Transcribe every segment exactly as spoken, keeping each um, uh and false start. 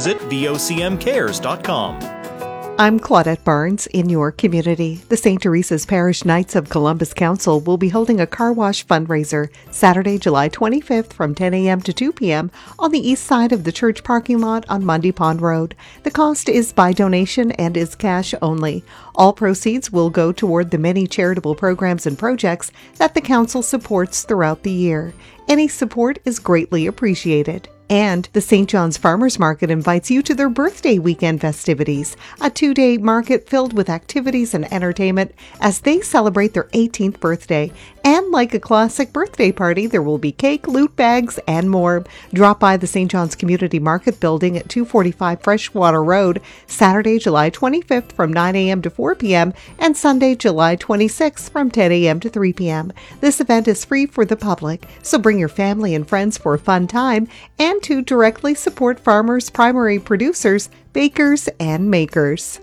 visit V O C M cares dot com. I'm Claudette Barnes in your community. The Saint Teresa's Parish Knights of Columbus Council will be holding a car wash fundraiser Saturday, July twenty-fifth from ten a.m. to two p.m. on the east side of the church parking lot on Mundy Pond Road. The cost is by donation and is cash only. All proceeds will go toward the many charitable programs and projects that the council supports throughout the year. Any support is greatly appreciated. And the Saint John's Farmers Market invites you to their birthday weekend festivities, a two-day market filled with activities and entertainment as they celebrate their eighteenth birthday. And like a classic birthday party, there will be cake, loot bags, and more. Drop by the Saint John's Community Market Building at two forty-five Freshwater Road, Saturday, July twenty-fifth from nine a.m. to four p.m. and Sunday, July twenty-sixth from ten a.m. to three p.m. This event is free for the public, so bring your family and friends for a fun time and to directly support farmers, primary producers, bakers, and makers.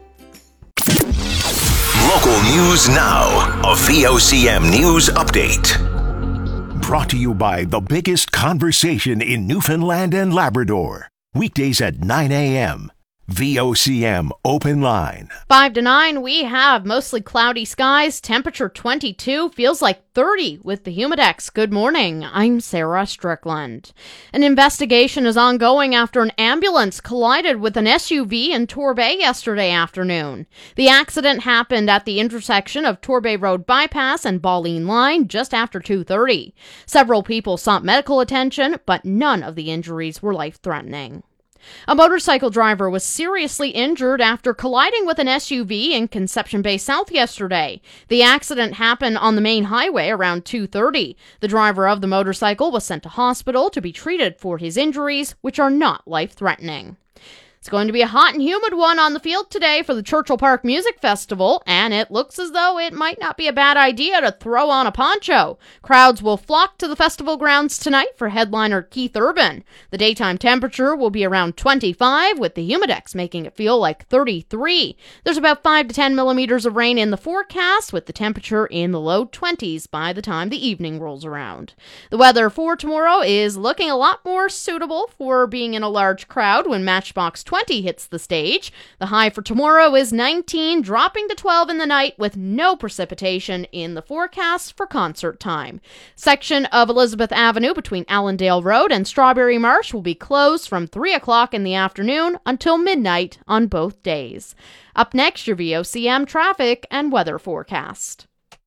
Local news now. A V O C M News Update. Brought to you by the biggest conversation in Newfoundland and Labrador. Weekdays at nine a.m. V O C M Open Line. five to nine, we have mostly cloudy skies, temperature twenty-two, feels like thirty with the Humidex. Good morning, I'm Sarah Strickland. An investigation is ongoing after an ambulance collided with an S U V in Torbay yesterday afternoon. The accident happened at the intersection of Torbay Road Bypass and Balleen Line just after two thirty. Several people sought medical attention, but none of the injuries were life-threatening. A motorcycle driver was seriously injured after colliding with an S U V in Conception Bay South yesterday. The accident happened on the main highway around two thirty. The driver of the motorcycle was sent to hospital to be treated for his injuries, which are not life-threatening. It's going to be a hot and humid one on the field today for the Churchill Park Music Festival, and it looks as though it might not be a bad idea to throw on a poncho. Crowds will flock to the festival grounds tonight for headliner Keith Urban. The daytime temperature will be around twenty-five, with the Humidex making it feel like thirty-three. There's about five to ten millimeters of rain in the forecast, with the temperature in the low twenties by the time the evening rolls around. The weather for tomorrow is looking a lot more suitable for being in a large crowd when Matchbox twenty hits the stage. The high for tomorrow is nineteen, dropping to twelve in the night with no precipitation in the forecast for concert time. Section of Elizabeth Avenue between Allendale Road and Strawberry Marsh will be closed from three o'clock in the afternoon until midnight on both days. Up next, your V O C M traffic and weather forecast.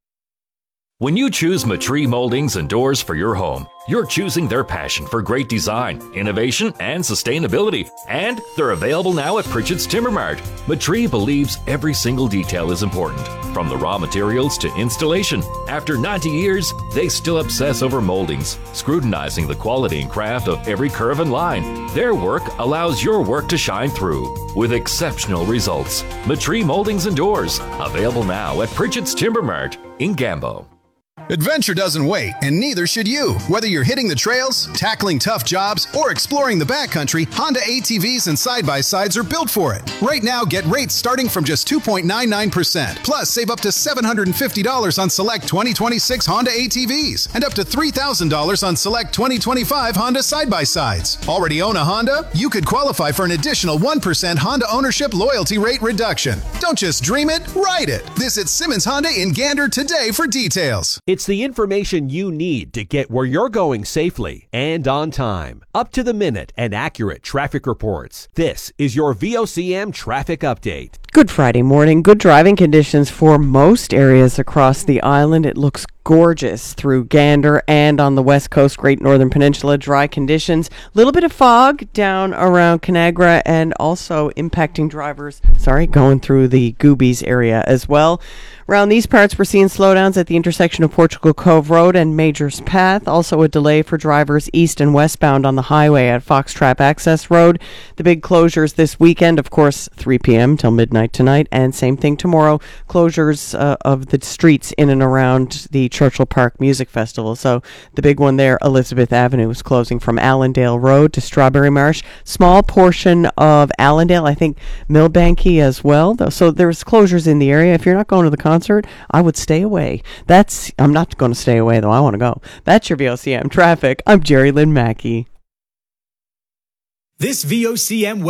When you choose Matree Moldings and Doors for your home, you're choosing their passion for great design, innovation, and sustainability. And they're available now at Pritchett's Timber Mart. Matree believes every single detail is important, from the raw materials to installation. After ninety years, they still obsess over moldings, scrutinizing the quality and craft of every curve and line. Their work allows your work to shine through with exceptional results. Matree Moldings and Doors, available now at Pritchett's Timber Mart in Gambo. Adventure doesn't wait, and neither should you. Whether you're hitting the trails, tackling tough jobs, or exploring the backcountry, Honda A T Vs and side-by-sides are built for it. Right now, get rates starting from just two point nine nine percent. Plus, save up to seven hundred fifty dollars on select twenty twenty-six Honda A T Vs and up to three thousand dollars on select twenty twenty-five Honda side-by-sides. Already own a Honda? You could qualify for an additional one percent Honda ownership loyalty rate reduction. Don't just dream it, ride it. Visit Simmons Honda in Gander today for details. It's the information you need to get where you're going safely and on time. Up to the minute and accurate traffic reports. This is your V O C M traffic update. Good Friday morning. Good driving conditions for most areas across the island. It looks gorgeous through Gander and on the west coast, Great Northern Peninsula. Dry conditions. A little bit of fog down around Conagra and also impacting drivers, sorry, going through the Goobies area as well. Around these parts, we're seeing slowdowns at the intersection of Portugal Cove Road and Major's Path. Also a delay for drivers east and westbound on the highway at Foxtrap Access Road. The big closures this weekend, of course, three p.m. till midnight tonight. And same thing tomorrow, closures uh, of the streets in and around the Churchill Park Music Festival. So the big one there, Elizabeth Avenue, is closing from Allendale Road to Strawberry Marsh. Small portion of Allendale, I think Milbanke as well. So there's closures in the area. If you're not going to the concert, Concert, I would stay away. That's I'm not going to stay away, though. I want to go. That's your V O C M traffic. I'm Jerry Lynn Mackey. This V O C M weather is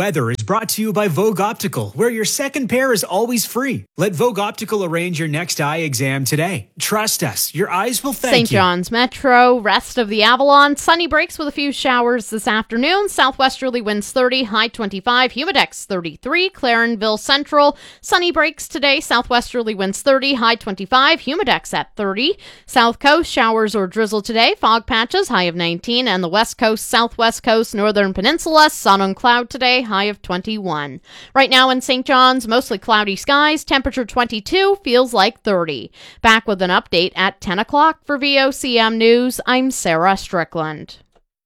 brought to you by Vogue Optical, where your second pair is always free. Let Vogue Optical arrange your next eye exam today. Trust us, your eyes will thank Saint you. John's Metro, rest of the Avalon, sunny breaks with a few showers this afternoon. Southwesterly winds thirty, high twenty-five, humidex thirty-three. Clarenville Central, sunny breaks today. Southwesterly winds thirty, high twenty-five, humidex at thirty. South Coast, showers or drizzle today. Fog patches, high of nineteen. And the West Coast, Southwest Coast, Northern Peninsula, sun on cloud today, high of twenty-one. Right now in Saint John's, mostly cloudy skies, temperature twenty-two, feels like thirty. Back with an update at ten o'clock for V O C M News. I'm Sarah Strickland.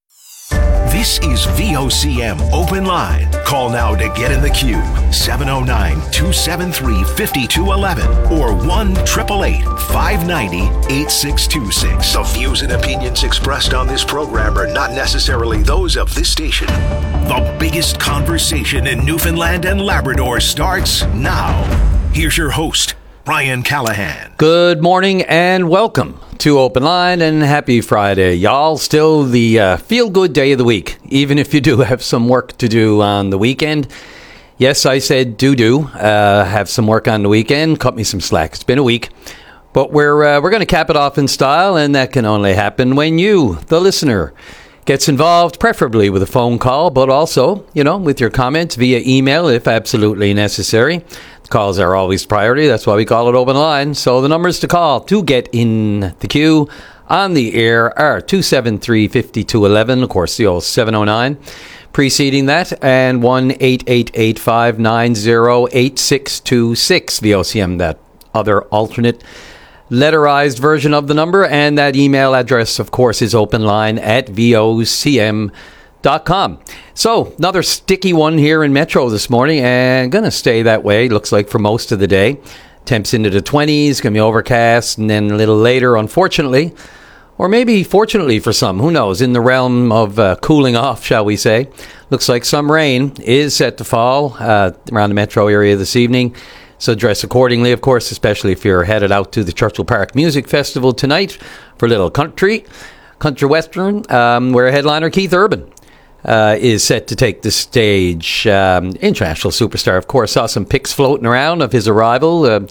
This is V O C M Open Line. Call now to get in the queue. seven oh nine, two seven three, five two one one or one eight eight eight, five nine zero, eight six two six. The views and opinions expressed on this program are not necessarily those of this station. The biggest conversation in Newfoundland and Labrador starts now. Here's your host, Brian Callahan. Good morning and welcome to Open Line and happy Friday, y'all. Still the uh, feel-good day of the week, even if you do have some work to do on the weekend. Yes, I said do-do, uh, have some work on the weekend. Cut me some slack. It's been a week. But we're, uh, we're going to cap it off in style, and that can only happen when you, the listener, gets involved, preferably with a phone call, but also, you know, with your comments via email if absolutely necessary. Calls are always priority. That's why we call it Open Line. So the numbers to call to get in the queue on the air are two seven three, five two one one, of course, the old seven oh nine preceding that, and one eight eight eight, five nine zero, eight six two six. V O C M, that other alternate letterized version of the number, and that email address, of course, is openline at V O C M dot com. So, another sticky one here in Metro this morning, and going to stay that way, looks like, for most of the day. Temps into the twenties, going to be overcast, and then a little later, unfortunately, or maybe fortunately for some, who knows, in the realm of uh, cooling off, shall we say. Looks like some rain is set to fall uh, around the Metro area this evening. So dress accordingly, of course, especially if you're headed out to the Churchill Park Music Festival tonight for a little country, country western, um, where headliner Keith Urban Uh, is set to take the stage. Um, international superstar, of course. Saw some pics floating around of his arrival uh,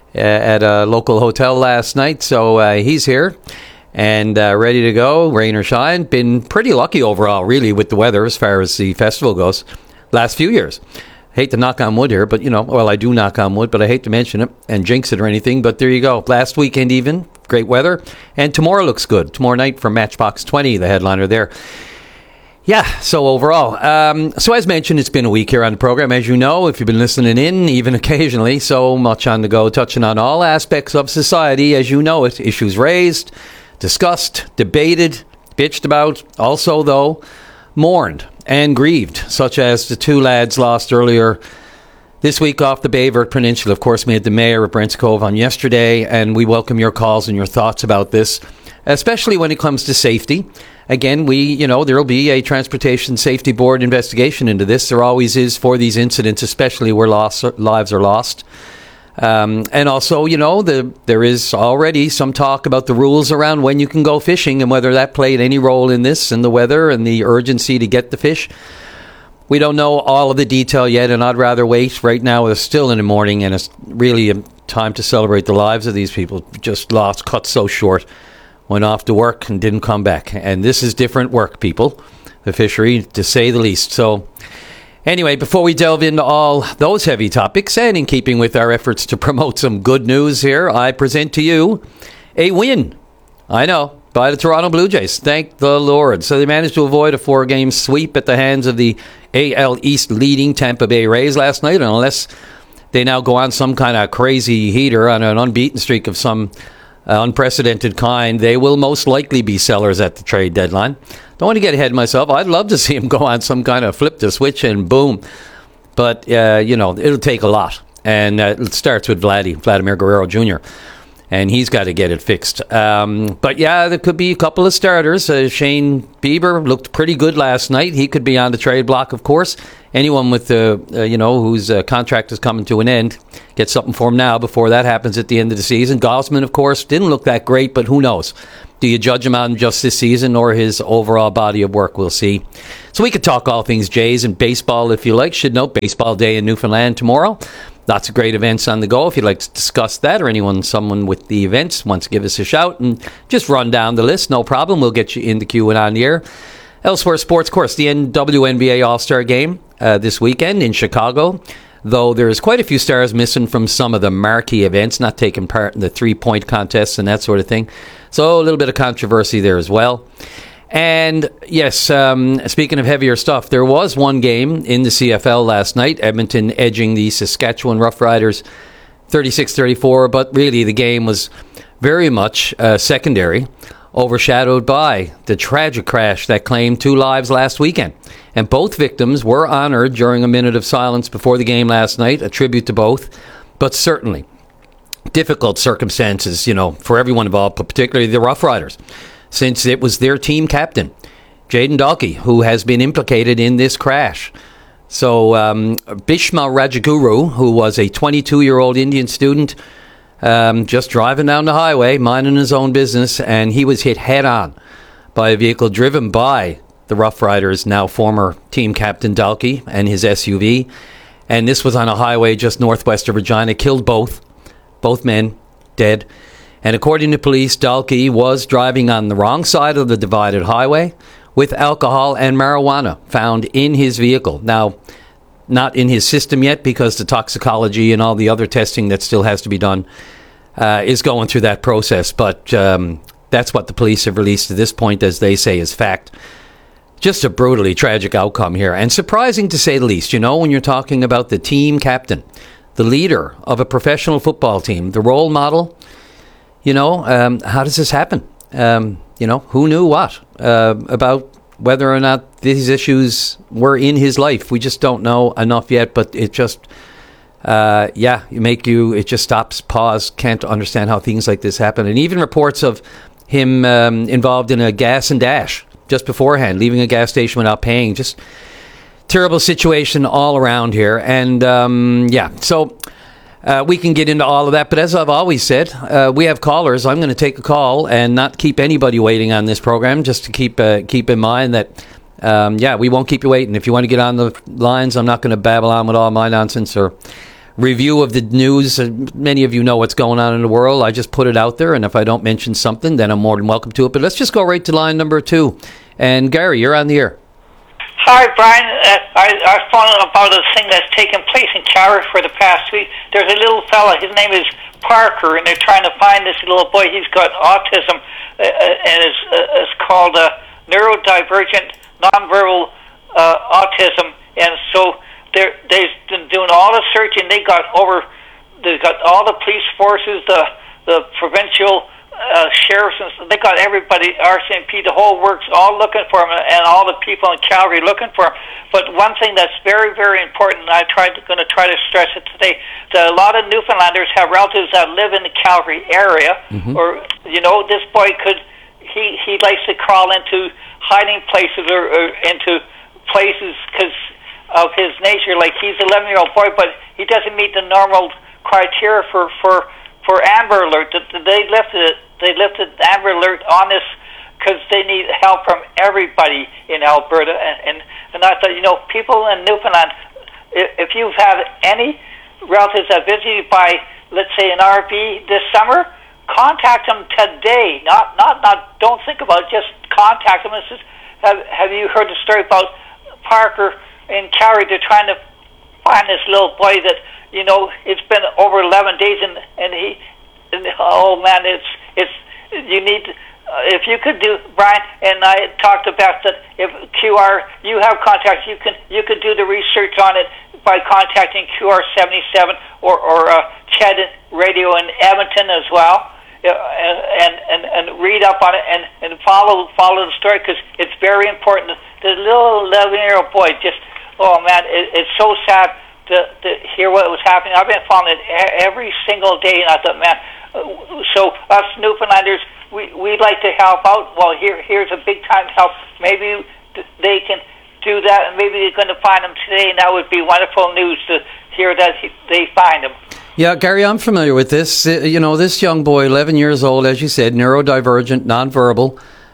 at a local hotel last night. So uh, he's here and uh, ready to go, rain or shine. Been pretty lucky overall, really, with the weather as far as the festival goes last few years. Hate to knock on wood here, but, you know, well, I do knock on wood, but I hate to mention it and jinx it or anything. But there you go. Last weekend even, great weather. And tomorrow looks good. Tomorrow night for Matchbox twenty, the headliner there. Yeah, so overall, um, so as mentioned, it's been a week here on the program. As you know, if you've been listening in, even occasionally, so much on the go, touching on all aspects of society as you know it. Issues raised, discussed, debated, bitched about, also, though, mourned and grieved, such as the two lads lost earlier this week off the Bayvert Peninsula. Of course, we had the mayor of Brents Cove on yesterday, and we welcome your calls and your thoughts about this, especially when it comes to safety. Again, we, you know, there will be a Transportation Safety Board investigation into this. There always is for these incidents, especially where lost, lives are lost. Um, and also, you know, the, there is already some talk about the rules around when you can go fishing and whether that played any role in this and the weather and the urgency to get the fish. We don't know all of the detail yet, and I'd rather wait. Right now, it's still in the morning, and it's really a time to celebrate the lives of these people just lost, cut so short. Went off to work and didn't come back. And this is different work, people. The fishery, to say the least. So, anyway, before we delve into all those heavy topics, and in keeping with our efforts to promote some good news here, I present to you a win. I know, by the Toronto Blue Jays. Thank the Lord. So they managed to avoid a four-game sweep at the hands of the A L East leading Tampa Bay Rays last night. And unless they now go on some kind of crazy heater on an unbeaten streak of some Uh, unprecedented kind, they will most likely be sellers at the trade deadline. Don't want to get ahead of myself. I'd love to see him go on some kind of flip the switch and boom. But, uh, you know, it'll take a lot. And uh, it starts with Vladdy, Vladimir Guerrero Junior And he's got to get it fixed. Um, but, yeah, there could be a couple of starters. Uh, Shane Bieber looked pretty good last night. He could be on the trade block, of course. anyone with the uh, you know whose uh, contract is coming to an end, get something for him now before that happens at the end of the season. Gausman, of course, didn't look that great, but who knows? Do you judge him on just this season or his overall body of work? We'll see. So we could talk all things Jays and baseball if you like. Should note, Baseball Day in Newfoundland tomorrow. Lots of great events on the go. If you'd like to discuss that or anyone, someone with the events wants to give us a shout and just run down the list, no problem. We'll get you in the queue and on the air. Elsewhere, sports, of course, the W N B A All-Star Game uh, this weekend in Chicago. Though there's quite a few stars missing from some of the marquee events, not taking part in the three-point contests and that sort of thing. So a little bit of controversy there as well. And yes, um, speaking of heavier stuff, there was one game in the C F L last night, Edmonton edging the Saskatchewan Roughriders thirty-six thirty-four, but really the game was very much uh, secondary, overshadowed by the tragic crash that claimed two lives last weekend. And both victims were honored during a minute of silence before the game last night, a tribute to both. But certainly, difficult circumstances, you know, for everyone involved, but particularly the Rough Riders, since it was their team captain, Jaden Dalkey, who has been implicated in this crash. So um, Bhishma Rajaguru, who was a twenty-two-year-old Indian student, um, just driving down the highway, minding his own business, and he was hit head-on by a vehicle driven by the Rough Riders, now former team captain Dalkey, and his S U V. And this was on a highway just northwest of Regina. Killed both, both men, dead. And according to police, Dalkey was driving on the wrong side of the divided highway with alcohol and marijuana found in his vehicle. Now, not in his system yet because the toxicology and all the other testing that still has to be done uh, is going through that process. But um, that's what the police have released at this point, as they say, is fact. Just a brutally tragic outcome here, and surprising to say the least. You know, when you're talking about the team captain, the leader of a professional football team, the role model, you know, um, how does this happen? Um, you know, who knew what uh, about whether or not these issues were in his life? We just don't know enough yet, but it just, uh, yeah, you make you, it just stops, pause, can't understand how things like this happen. And even reports of him um, involved in a gas and dash just beforehand, leaving a gas station without paying. Just terrible situation all around here. And um, yeah, so uh, we can get into all of that. But as I've always said, uh, we have callers. I'm going to take a call and not keep anybody waiting on this program, just to keep uh, keep in mind that, um, yeah, we won't keep you waiting. If you want to get on the lines, I'm not going to babble on with all my nonsense or review of the news. Uh, many of you know what's going on in the world. I just put it out there, and if I don't mention something, then I'm more than welcome to it. But let's just go right to line number two. And Gary, you're on the air. Hi, Brian. Uh, I, I found out about a thing that's taken place in Calgary for the past week. There's a little fella, his name is Parker, and they're trying to find this little boy. He's got autism, uh, and it's, uh, it's called uh, neurodivergent nonverbal uh, autism. And so they're, they've been doing all the searching. They got over, they've got all the police forces, the the provincial uh, sheriffs, and they got everybody, R C M P, the whole works, all looking for him, and all the people in Calgary looking for him. But one thing that's very, very important, and I tried to, going to try to stress it today, that a lot of Newfoundlanders have relatives that live in the Calgary area, mm-hmm. or, you know, this boy could, he, he likes to crawl into hiding places or, or into places because of his nature. Like, he's an eleven-year-old boy, but he doesn't meet the normal criteria for, for, for Amber Alert. They lifted it. They lifted Amber Alert on this because they need help from everybody in Alberta. And, and, and I thought, you know, people in Newfoundland, if you've had any relatives that visited by, let's say, an R V this summer, contact them today. Not, not, not. Don't think about it. Just contact them. And says, have, have you heard the story about Parker in Calgary? They're trying to find this little boy that, you know, it's been over eleven days, and and he, and, oh man, it's it's you need. Uh, if you could do, Brian, and I talked about that. If Q R, you have contacts, you can you could do the research on it by contacting Q R seventy-seven or or uh, Ched Radio in Edmonton as well, uh, and and and read up on it and and follow follow the story, because it's very important. The little eleven-year-old boy just, oh man, it, it's so sad to, to hear what was happening. I've been following it every single day, and I thought, man, uh, so us Newfoundlanders, we we like to help out. Well, here here's a big time help. Maybe they can do that, and maybe they're going to find him today, and that would be wonderful news to hear that he, they find him. Yeah, Gary, I'm familiar with this. Uh, you know, this young boy, eleven years old, as you said, neurodivergent, nonverbal.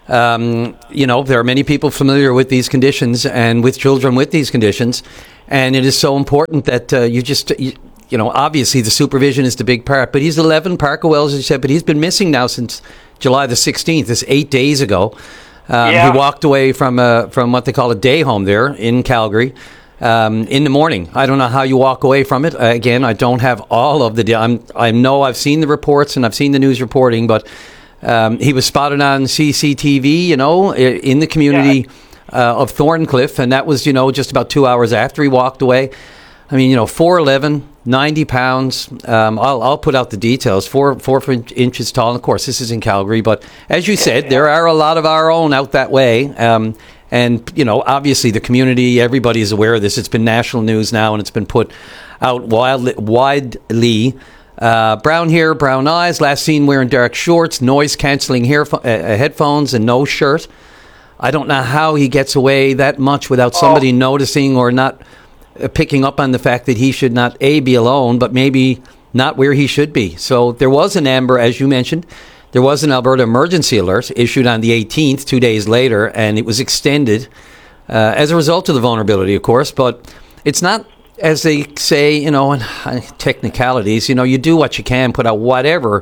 Um, you know, there are many people familiar with these conditions and with children with these conditions, and it is so important that uh, you just, you, you know, obviously the supervision is the big part, but he's eleven, Parker Wells, as you said, but he's been missing now since July the sixteenth, this eight days ago. Um, yeah. He walked away from a, from what they call a day home there in Calgary um, in the morning. I don't know how you walk away from it. Uh, again, I don't have all of the... I'm, I know I've seen the reports and I've seen the news reporting, but um, he was spotted on C C T V, you know, in the community yeah. uh, of Thorncliffe, and that was, you know, just about two hours after he walked away. I mean, you know, four eleven, ninety pounds. Um, I'll, I'll put out the details. Four four inches tall. And of course, this is in Calgary. But as you said, there are a lot of our own out that way. Um, and, you know, obviously the community, everybody is aware of this. It's been national news now, and it's been put out wildly, widely. Uh, brown hair, brown eyes. Last seen wearing dark shorts, noise-canceling hair, uh, headphones, and no shirt. I don't know how he gets away that much without somebody oh. noticing or not... picking up on the fact that he should not, A, be alone, but maybe not where he should be. So there was an Amber, as you mentioned, there was an Alberta emergency alert issued on the eighteenth, two days later, and it was extended uh, as a result of the vulnerability, of course. But it's not, as they say, you know, in technicalities, you know, you do what you can, put out whatever,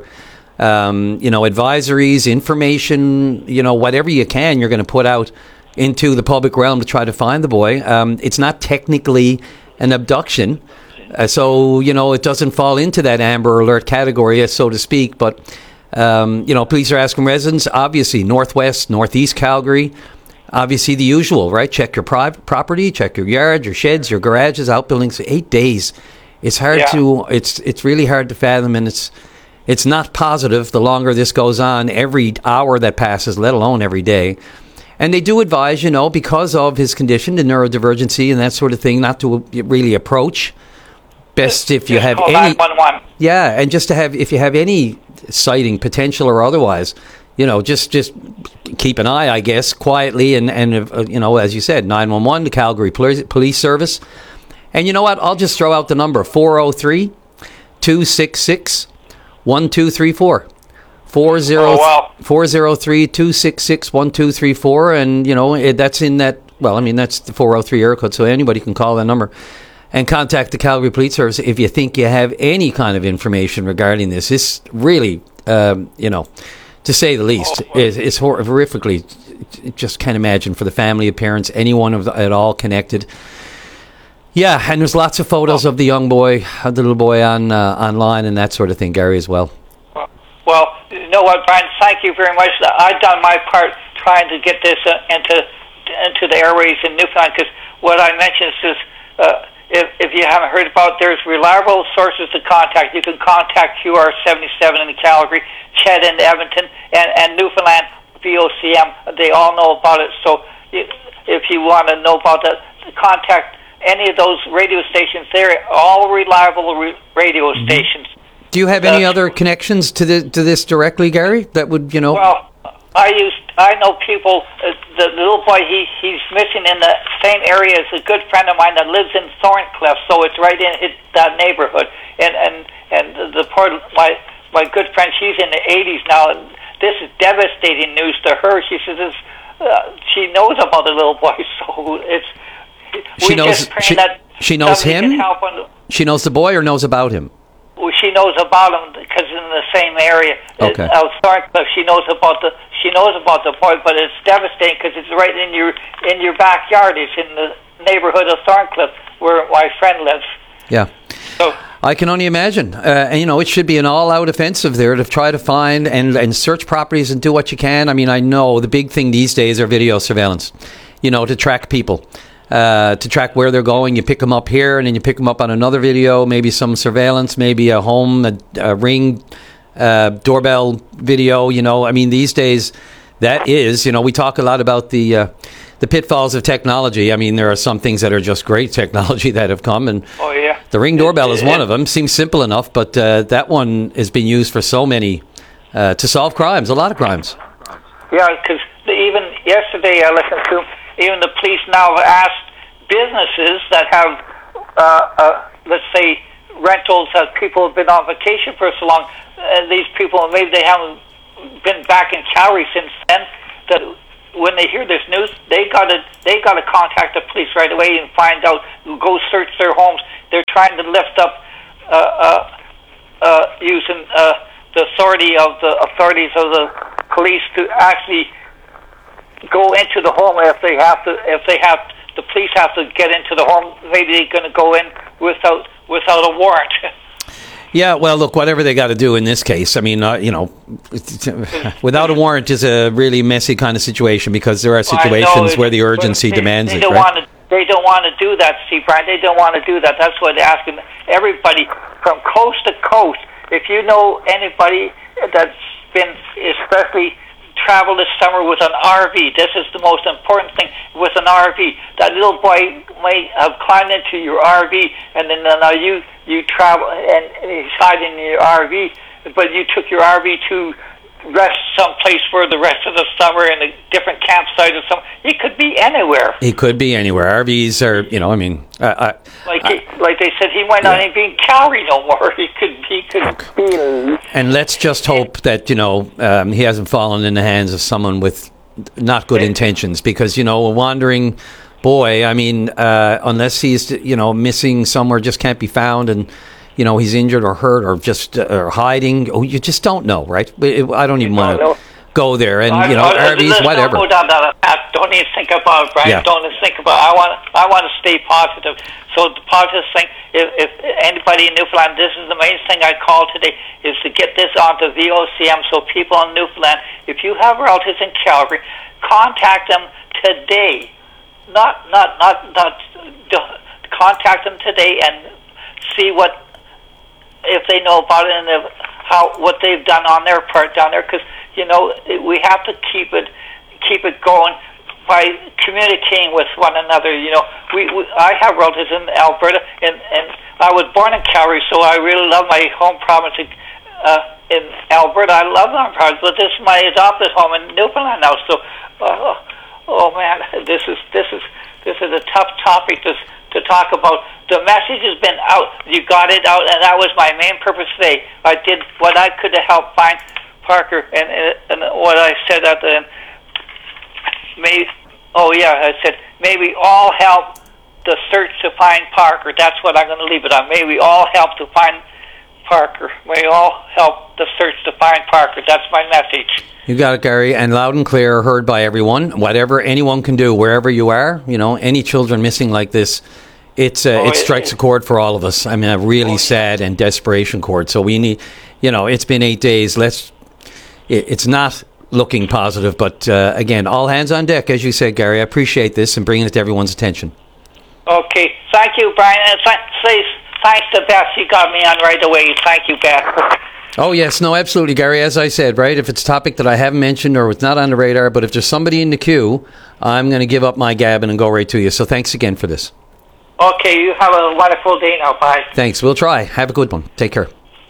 um, you know, advisories, information, you know, whatever you can, you're going to put out into the public realm to try to find the boy. Um, it's not technically an abduction, uh, so, you know, it doesn't fall into that Amber Alert category, so to speak. But, um, you know, police are asking residents, obviously, northwest, northeast Calgary, obviously the usual, right? Check your pri- property, check your yard, your sheds, your garages, outbuildings. Eight days. It's hard yeah. to, it's it's really hard to fathom, and it's it's not positive the longer this goes on, every hour that passes, let alone every day. And they do advise, you know, because of his condition, the neurodivergency and that sort of thing, not to really approach. Best if you have any... Yeah, and just to have, if you have any sighting, potential or otherwise, you know, just just keep an eye, I guess, quietly. And, and uh, you know, as you said, nine one one, the Calgary Police Service. And you know what? I'll just throw out the number, four oh three, two six six, one two three four. four oh three, two six six, one two three four, and, you know, it, that's in that, well, I mean, that's the four oh three area code, so anybody can call that number and contact the Calgary Police Service if you think you have any kind of information regarding this. This really, um, you know, to say the least, is it's hor- horrifically, just can't imagine for the family, the parents, anyone of the, at all connected. Yeah, and there's lots of photos of the young boy, of the little boy on uh, online and that sort of thing, Gary, as well. Well, you know what, Brian, thank you very much. I've done my part trying to get this uh, into into the airways in Newfoundland, because what I mentioned is, uh, if, if you haven't heard about, there's reliable sources to contact. You can contact Q R seventy-seven in Calgary, Ched in Edmonton, and, and Newfoundland V O C M. They all know about it. So if you want to know about that, contact any of those radio stations. They're all reliable re- radio mm-hmm. stations. Do you have any uh, other connections to the to this directly, Gary? That would, you know. Well, I used I know people. Uh, the little boy, he he's missing in the same area as a good friend of mine that lives in Thorncliffe, so it's right in it, that neighborhood. And and and the, the poor my my good friend, she's in the eighties now, and this is devastating news to her. She says this, uh, she knows about the little boy, so it's. She knows. She, she knows him. She knows the boy, or knows about him. Well, she knows about him because in the same area. Okay. Out Thorncliffe, she knows about the she knows about the boy, but it's devastating because it's right in your in your backyard. It's in the neighborhood of Thorncliffe where my friend lives. Yeah. So I can only imagine. Uh, and, you know, it should be an all-out offensive there to try to find and, and search properties and do what you can. I mean, I know the big thing these days are video surveillance, you know, to track people. Uh, to track where they're going. You pick them up here, and then you pick them up on another video, maybe some surveillance, maybe a home, a, a ring, uh, doorbell video, you know. I mean, these days, that is, you know, we talk a lot about the uh, the pitfalls of technology. I mean, there are some things that are just great technology that have come, and oh, yeah. the Ring doorbell is one of them. Seems simple enough, but uh, that one has been used for so many, uh, to solve crimes, a lot of crimes. Yeah, because even yesterday I listened to even the police now have asked businesses that have, uh, uh, let's say, rentals that people have been on vacation for so long, and these people, maybe they haven't been back in Calgary since then, that when they hear this news, they gotta they gotta contact the police right away and find out, go search their homes. They're trying to lift up, uh, uh, uh, using uh, the authority of the authorities of the police to actually go into the home if they have to. If they have, the police have to get into the home. Maybe they're going to go in without without a warrant. Yeah, well, look, whatever they got to do in this case. I mean, uh, you know, without a warrant is a really messy kind of situation because there are situations well, where the urgency they, demands they it, don't right? Want to, they don't want to do that, Steve Brian. They don't want to do that. That's why they're asking everybody from coast to coast. If you know anybody that's been especially travel this summer with an R V, this is the most important thing with an R V. That little boy may have climbed into your R V, and then now you you travel and, and he's hiding in your R V, but you took your R V to rest someplace for the rest of the summer in a different campsite or something. It could be anywhere. It could be anywhere. R Vs are, you know, I mean, uh, uh, like uh, he, like they said, he might not yeah. even be in Calgary no more. He could he could okay. be. And let's just hope that, you know, um, he hasn't fallen in the hands of someone with not good intentions, because, you know, a wandering boy, I mean, uh, unless he's, you know, missing somewhere, just can't be found, and you know, he's injured or hurt or just uh, or hiding. Oh, you just don't know, right? I don't even want to go there. And, you know, R Vs, whatever. Don't go down that path. Don't even think about it, Brian. Yeah. Don't even think about it. I want, I want to stay positive. So the positive thing, if, if anybody in Newfoundland, this is the main thing I call today, is to get this onto V O C M so people in Newfoundland, if you have relatives in Calgary, contact them today. Not, not, not, not, contact them today and see what, if they know about it and if, how what they've done on their part down there, because you know we have to keep it keep it going by communicating with one another. You know, we, we I have relatives in Alberta, and and I was born in Calgary, so I really love my home province uh, in Alberta. I love my province, but this is my adopted home in Newfoundland now. So, uh, oh man, this is this is this is a tough topic to to talk about. The message has been out. You got it out, and that was my main purpose today. I did what I could to help find Parker, and and what I said at the end. May, oh yeah, I said, may we all help the search to find Parker. That's what I'm going to leave it on. May we all help to find Parker. May we all help the search to find Parker. That's my message. You got it, Gary, and loud and clear, heard by everyone. Whatever anyone can do, wherever you are, you know, any children missing like this, it's uh, oh, it strikes a chord for all of us. I mean, a really oh, sad and desperation chord. So we need, you know, it's been eight days. Let's. It, it's not looking positive, but uh, again, all hands on deck, as you said, Gary. I appreciate this and bringing it to everyone's attention. Okay, thank you, Brian. And th- thanks to Beth. You got me on right away. Thank you, Beth. Oh, yes. No, absolutely, Gary. As I said, right, if it's a topic that I haven't mentioned or it's not on the radar, but if there's somebody in the queue, I'm going to give up my gabbing and go right to you. So thanks again for this. Okay, you have a wonderful day now. Bye. Thanks. We'll try. Have a good one. Take care.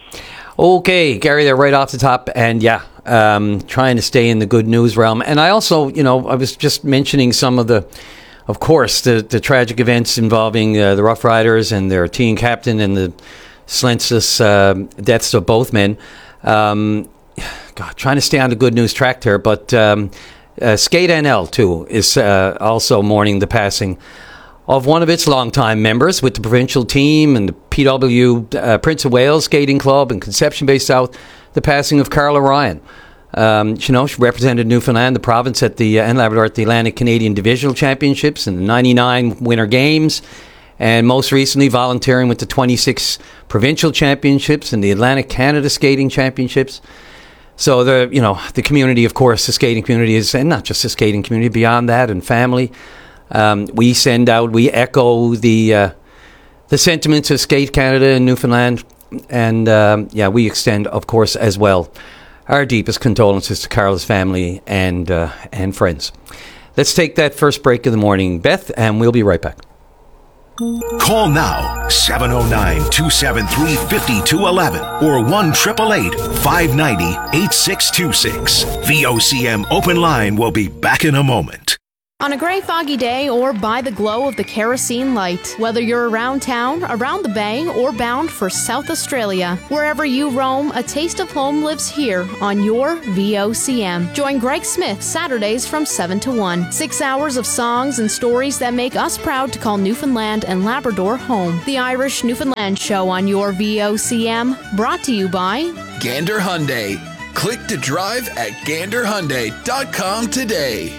Okay, Gary, they're right off the top. And, yeah, um, trying to stay in the good news realm. And I also, you know, I was just mentioning some of the, of course, the, the tragic events involving uh, the Rough Riders and their team captain and the senseless uh, deaths of both men. Um, God, trying to stay on the good news track there, but um, uh, Skate N L too is uh, also mourning the passing of one of its longtime members with the provincial team and the P W uh, Prince of Wales Skating Club and Conception Bay South. The passing of Carla Ryan. Um, you know, she represented Newfoundland, the province, at the uh, and Labrador at the Atlantic Canadian Divisional Championships and the ninety-nine Winter Games. And most recently volunteering with the twenty-six Provincial Championships and the Atlantic Canada Skating Championships. So the, you know, the community, of course, the skating community is, and not just the skating community, beyond that, and family. Um, we send out, we echo the uh, the sentiments of Skate Canada and Newfoundland. And, um, yeah, we extend, of course, as well, our deepest condolences to Carla's family and uh, and friends. Let's take that first break of the morning, Beth, and we'll be right back. Call now, seven oh nine, two seven three, five two one one or one eight eight eight, five nine zero, eight six two six. V O C M Open Line will be back in a moment. On a gray, foggy day or by the glow of the kerosene light, whether you're around town, around the bay, or bound for South Australia, wherever you roam, a taste of home lives here on your V O C M. Join Greg Smith Saturdays from seven to one. Six hours of songs and stories that make us proud to call Newfoundland and Labrador home. The Irish Newfoundland Show on your V O C M, brought to you by Gander Hyundai. Click to drive at gander hyundai dot com today.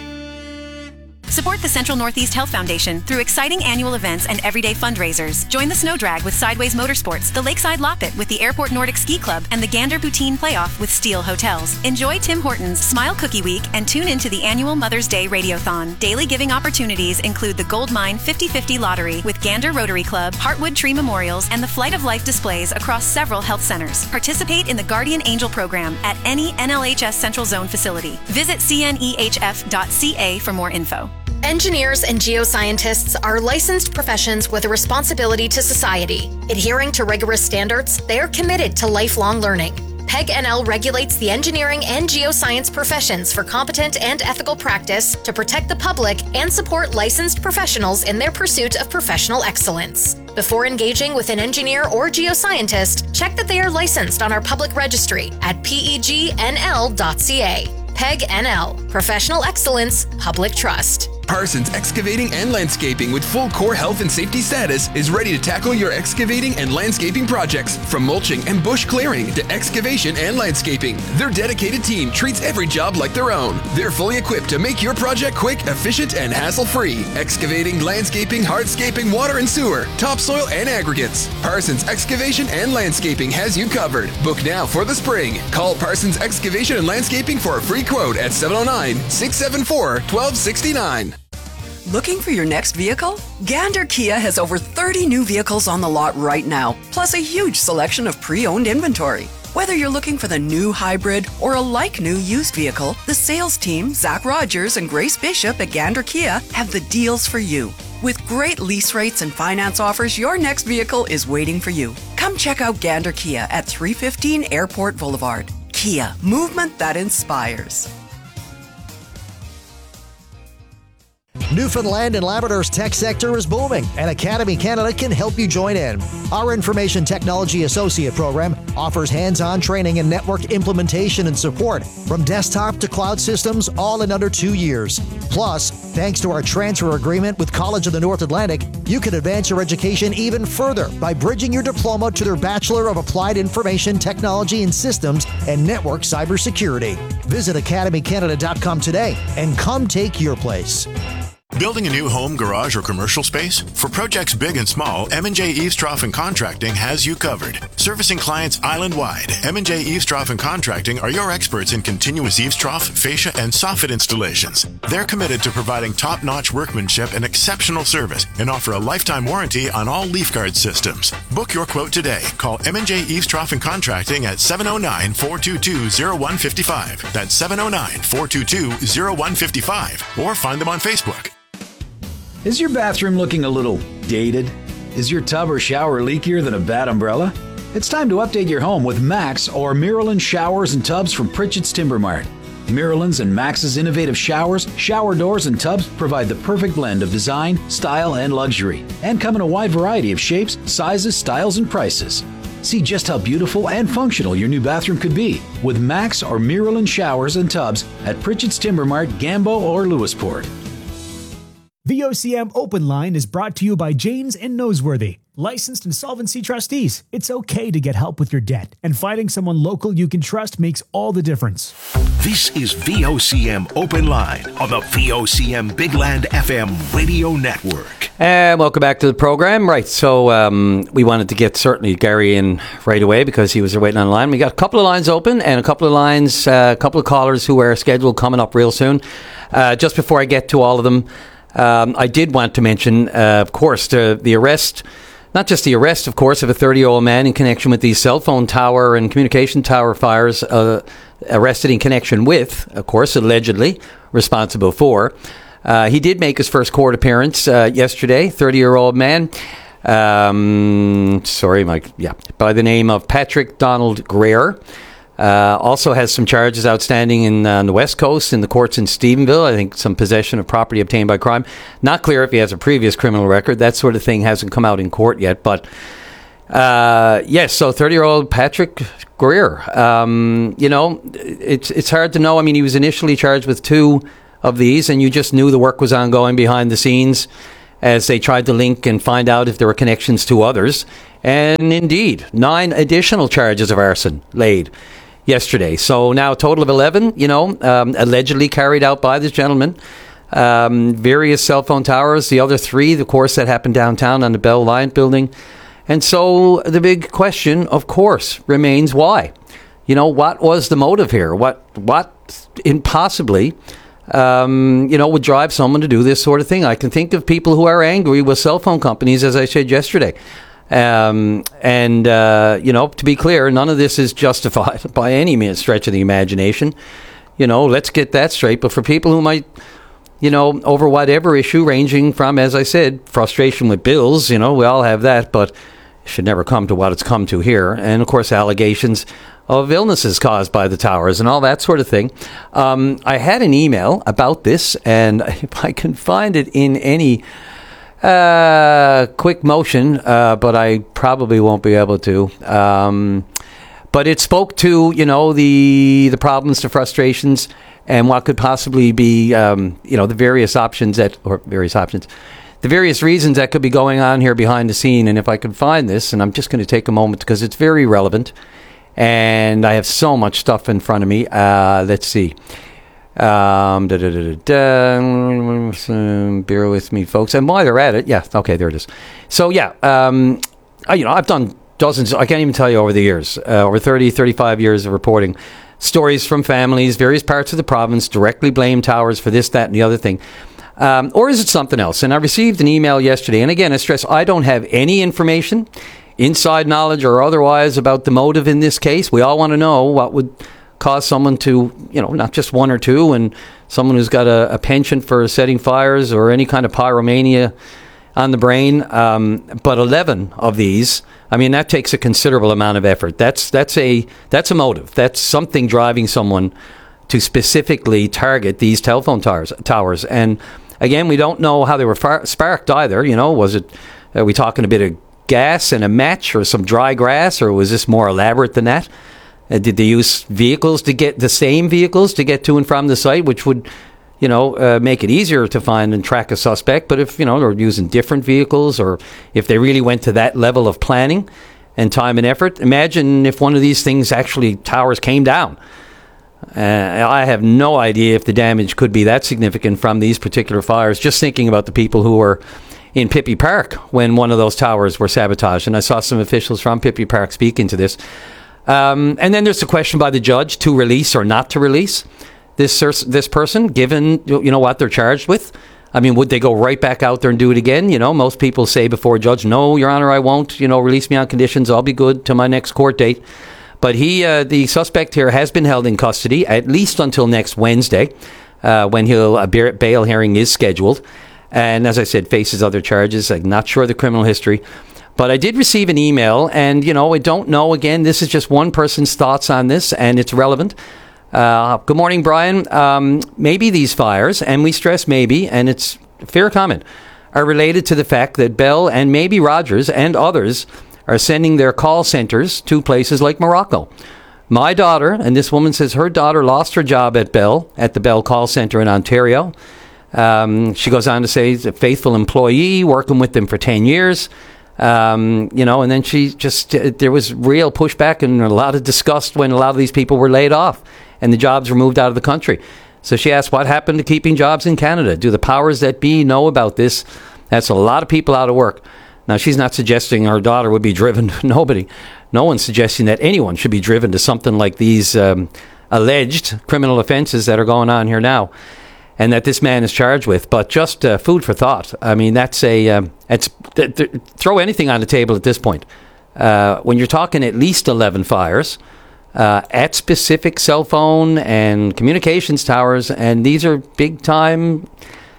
Support the Central Northeast Health Foundation through exciting annual events and everyday fundraisers. Join the Snow Drag with Sideways Motorsports, the Lakeside Loppet with the Airport Nordic Ski Club, and the Gander Poutine Playoff with Steel Hotels. Enjoy Tim Hortons Smile Cookie Week and tune into the annual Mother's Day Radiothon. Daily giving opportunities include the Gold Mine fifty fifty Lottery with Gander Rotary Club, Heartwood Tree Memorials, and the Flight of Life displays across several health centers. Participate in the Guardian Angel program at any N L H S Central Zone facility. Visit C N E H F dot C A for more info. Engineers and geoscientists are licensed professions with a responsibility to society. Adhering to rigorous standards, they are committed to lifelong learning. P E G N L regulates the engineering and geoscience professions for competent and ethical practice to protect the public and support licensed professionals in their pursuit of professional excellence. Before engaging with an engineer or geoscientist, check that they are licensed on our public registry at P E G N L dot C A. P E G N L, Professional Excellence, Public Trust. Parsons Excavating and Landscaping with full core health and safety status is ready to tackle your excavating and landscaping projects. From mulching and bush clearing to excavation and landscaping, their dedicated team treats every job like their own. They're fully equipped to make your project quick, efficient, and hassle-free. Excavating, landscaping, hardscaping, water and sewer, topsoil, and aggregates. Parsons Excavation and Landscaping has you covered. Book now for the spring. Call Parsons Excavation and Landscaping for a free quote at seven oh nine, six seven four, one two six nine. Looking for your next vehicle? Gander Kia has over thirty new vehicles on the lot right now, plus a huge selection of pre-owned inventory. Whether you're looking for the new hybrid or a like-new used vehicle, the sales team, Zach Rogers and Grace Bishop at Gander Kia, have the deals for you. With great lease rates and finance offers, your next vehicle is waiting for you. Come check out Gander Kia at three fifteen Airport Boulevard. Kia, movement that inspires. Newfoundland and Labrador's tech sector is booming, and Academy Canada can help you join in. Our Information Technology Associate program offers hands-on training in network implementation and support, from desktop to cloud systems, all in under two years. Plus, thanks to our transfer agreement with College of the North Atlantic, you can advance your education even further by bridging your diploma to their Bachelor of Applied Information Technology and Systems and Network Cybersecurity. Visit academy canada dot com today and come take your place. Building a new home, garage, or commercial space? For projects big and small, M and J Eavestrough and Contracting has you covered. Servicing clients island-wide, M and J Eavestrough and Contracting are your experts in continuous eavestrough, fascia, and soffit installations. They're committed to providing top-notch workmanship and exceptional service and offer a lifetime warranty on all leaf guard systems. Book your quote today. Call M and J Eavestrough and Contracting at seven oh nine, four two two, oh one five five. That's seven oh nine, four two two, oh one five five. Or find them on Facebook. Is your bathroom looking a little dated? Is your tub or shower leakier than a bad umbrella? It's time to update your home with Max or Miralyn Showers and Tubs from Pritchett's Timber Mart. Miralyn's and Max's innovative showers, shower doors, and tubs provide the perfect blend of design, style, and luxury, and come in a wide variety of shapes, sizes, styles, and prices. See just how beautiful and functional your new bathroom could be with Max or Miralyn Showers and Tubs at Pritchett's Timber Mart, Gambo, or Lewisport. V O C M Open Line is brought to you by Janes and Noseworthy, licensed insolvency trustees. It's okay to get help with your debt, and finding someone local you can trust makes all the difference. This is V O C M Open Line on the V O C M Big Land F M radio network. And welcome back to the program. Right, so um, we wanted to get certainly Gary in right away because he was waiting on the line. We got a couple of lines open and a couple of lines, uh, a couple of callers who are scheduled coming up real soon. Uh, just before I get to all of them, Um, I did want to mention, uh, of course, the, the arrest, not just the arrest, of course, of a thirty-year-old man in connection with these cell phone tower and communication tower fires, uh, arrested in connection with, of course, allegedly responsible for. Uh, he did make his first court appearance uh, yesterday, thirty-year-old man. Um, sorry, Mike. Yeah, by the name of Patrick Donald Greer. Uh, also has some charges outstanding in, uh, on the West Coast in the courts in Stephenville. I think some possession of property obtained by crime. Not clear if he has a previous criminal record. That sort of thing hasn't come out in court yet. But, uh, yes, so thirty-year-old Patrick Greer. Um, you know, it's, it's hard to know. I mean, he was initially charged with two of these, and you just knew the work was ongoing behind the scenes as they tried to link and find out if there were connections to others. And indeed, nine additional charges of arson laid yesterday. So now a total of eleven, you know, um, allegedly carried out by this gentleman. Um, various cell phone towers. The other three, of course, that happened downtown on the Bell Liant building. And so the big question, of course, remains why? You know, what was the motive here? What, what impossibly, um, you know, would drive someone to do this sort of thing? I can think of people who are angry with cell phone companies, as I said yesterday. Um, and, uh, you know, to be clear, none of this is justified by any means stretch of the imagination. You know, let's get that straight. But for people who might, you know, over whatever issue, ranging from, as I said, frustration with bills, you know, we all have that, but it should never come to what it's come to here. And, of course, allegations of illnesses caused by the towers and all that sort of thing. Um, I had an email about this, and if I can find it in any Uh, quick motion, uh, but I probably won't be able to. Um, but it spoke to, you know, the the problems, the frustrations, and what could possibly be, um, you know, the various options that, or various options, the various reasons that could be going on here behind the scene. And if I could find this, and I'm just going to take a moment because it's very relevant, and I have so much stuff in front of me. Uh, let's see. Um, da, da, da, da, da. Bear with me, folks. And while they're at it, yeah, okay, there it is. So, yeah, um, I, you know, I've done dozens, I can't even tell you over the years, uh, over thirty, thirty-five years of reporting stories from families, various parts of the province, directly blame towers for this, that, and the other thing. Um, or is it something else? And I received an email yesterday, and again, I stress, I don't have any information, inside knowledge or otherwise, about the motive in this case. We all want to know what would cause someone to, you know, not just one or two, and someone who's got a, a penchant for setting fires or any kind of pyromania on the brain. Um, but eleven of these, I mean, that takes a considerable amount of effort. That's that's a that's a motive. That's something driving someone to specifically target these telephone towers. Towers. And again, we don't know how they were far- sparked either. You know, was it? Are we talking a bit of gas and a match, or some dry grass, or was this more elaborate than that? Uh, did they use vehicles to get the same vehicles to get to and from the site, which would, you know, uh, make it easier to find and track a suspect? But if, you know, they're using different vehicles, or if they really went to that level of planning and time and effort, imagine if one of these things actually, towers came down. Uh, I have no idea if the damage could be that significant from these particular fires. Just thinking about the people who were in Pippy Park when one of those towers were sabotaged. And I saw some officials from Pippy Park speaking to this. Um, and then there's the question by the judge to release or not to release this this person, given, you know, what they're charged with. I mean, would they go right back out there and do it again? You know, most people say before a judge, no, Your Honor, I won't, you know, release me on conditions. I'll be good to my next court date. But he, uh, the suspect here, has been held in custody at least until next Wednesday, uh, when he'll a bail hearing is scheduled. And as I said, faces other charges. I'm not sure of the criminal history. But I did receive an email, and, you know, I don't know. Again, this is just one person's thoughts on this, and it's relevant. Uh, good morning, Brian. Um, maybe these fires, and we stress maybe, and it's a fair comment, are related to the fact that Bell and maybe Rogers and others are sending their call centers to places like Morocco. My daughter, and this woman says her daughter lost her job at Bell, at the Bell call center in Ontario. Um, she goes on to say he's a faithful employee, working with them for ten years. Um, you know, and then she just, uh, there was real pushback and a lot of disgust when a lot of these people were laid off and the jobs were moved out of the country. So she asked, what happened to keeping jobs in Canada? Do the powers that be know about this? That's a lot of people out of work. Now, she's not suggesting her daughter would be driven. Nobody. No one's suggesting that anyone should be driven to something like these um, alleged criminal offenses that are going on here now, and that this man is charged with. But just uh, food for thought. I mean, that's a um, it's th- th- throw anything on the table at this point. Uh, when you're talking at least eleven fires uh, at specific cell phone and communications towers, and these are big time,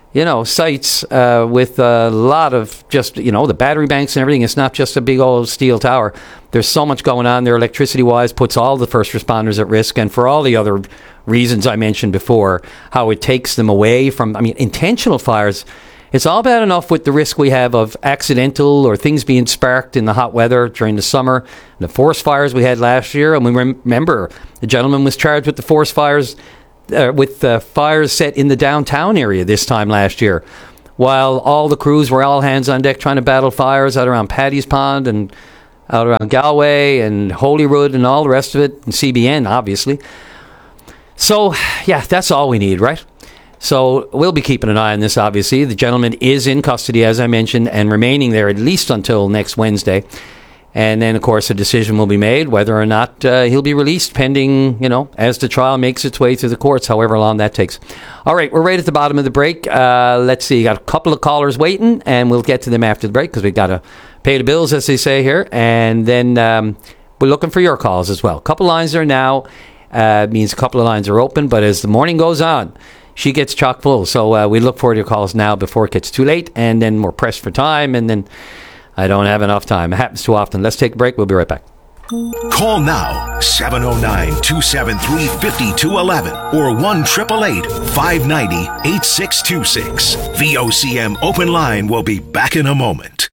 you know, sites uh, with a lot of just, you know, the battery banks and everything. It's not just a big old steel tower. There's so much going on there electricity-wise, puts all the first responders at risk, and for all the other reasons I mentioned before, how it takes them away from, I mean, intentional fires. It's all bad enough with the risk we have of accidental or things being sparked in the hot weather during the summer, the forest fires we had last year. And we rem- remember the gentleman was charged with the forest fires, uh, with uh, fires set in the downtown area this time last year, while all the crews were all hands on deck trying to battle fires out around Paddy's Pond and out around Galway and Holyrood and all the rest of it, and C B N, obviously. So, yeah, that's all we need, right? So we'll be keeping an eye on this, obviously. The gentleman is in custody, as I mentioned, and remaining there at least until next Wednesday. And then, of course, a decision will be made whether or not uh, he'll be released pending, you know, as the trial makes its way through the courts, however long that takes. All right, we're right at the bottom of the break. Uh, let's see, got a couple of callers waiting, and we'll get to them after the break because we've got to pay the bills, as they say here. And then um, we're looking for your calls as well. A couple lines there now. Uh, means a couple of lines are open, but as the morning goes on, she gets chock full. So uh, we look forward to your calls now before it gets too late, and then we're pressed for time, and then I don't have enough time. It happens too often. Let's take a break. We'll be right back. Call now, seven oh nine, two seven three, five two one one or one eight eight eight, five nine zero, eight six two six. V O C M Open Line will be back in a moment.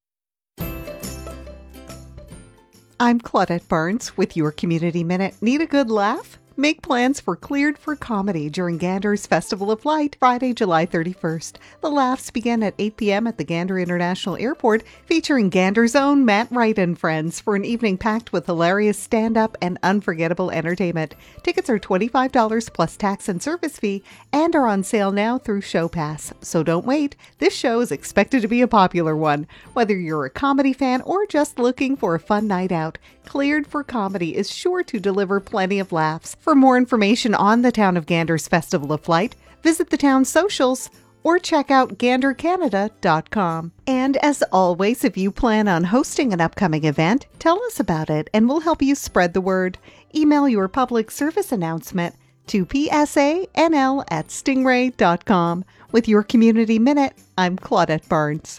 I'm Claudette Barnes with your Community Minute. Need a good laugh? Make plans for Cleared for Comedy during Gander's Festival of Light, Friday, July thirty-first. The laughs begin at eight p.m. at the Gander International Airport, featuring Gander's own Matt Wright and friends for an evening packed with hilarious stand-up and unforgettable entertainment. Tickets are twenty-five dollars plus tax and service fee and are on sale now through Show Pass. So don't wait. This show is expected to be a popular one. Whether you're a comedy fan or just looking for a fun night out, Cleared for Comedy is sure to deliver plenty of laughs. For more information on the Town of Gander's Festival of Light, visit the town's socials or check out gander canada dot com. And as always, if you plan on hosting an upcoming event, tell us about it and we'll help you spread the word. Email your public service announcement to p s a n l at stingray dot com. With your Community Minute, I'm Claudette Barnes.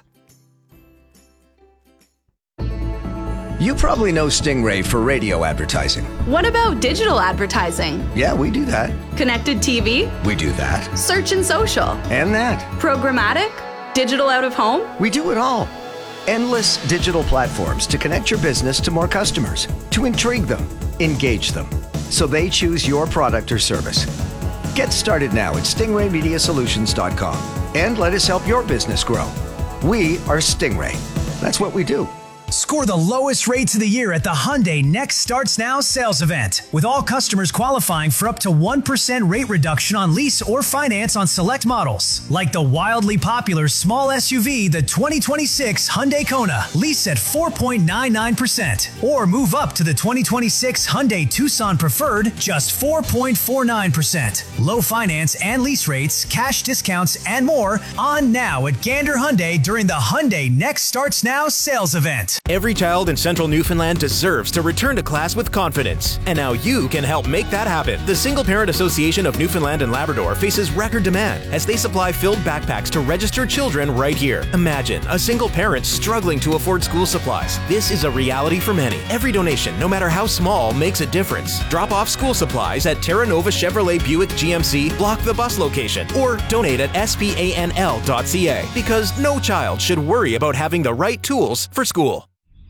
You probably know Stingray for radio advertising. What about digital advertising? Yeah, we do that. Connected T V? We do that. Search and social? And that. Programmatic? Digital out of home? We do it all. Endless digital platforms to connect your business to more customers, to intrigue them, engage them, so they choose your product or service. Get started now at stingray media solutions dot com and let us help your business grow. We are Stingray. That's what we do. Score the lowest rates of the year at the Hyundai Next Starts Now sales event, with all customers qualifying for up to one percent rate reduction on lease or finance on select models, like the wildly popular small S U V, the twenty twenty-six Hyundai Kona, lease at four point nine nine percent, or move up to the twenty twenty-six Hyundai Tucson Preferred, just four point four nine percent. Low finance and lease rates, cash discounts, and more on now at Gander Hyundai during the Hyundai Next Starts Now sales event. Every child in Central Newfoundland deserves to return to class with confidence, and now you can help make that happen. The Single Parent Association of Newfoundland and Labrador faces record demand as they supply filled backpacks to registered children right here. Imagine a single parent struggling to afford school supplies. This is a reality for many. Every donation, no matter how small, makes a difference. Drop off school supplies at Terra Nova Chevrolet Buick G M C, Block the Bus location, or donate at S P A N L dot C A, because no child should worry about having the right tools for school.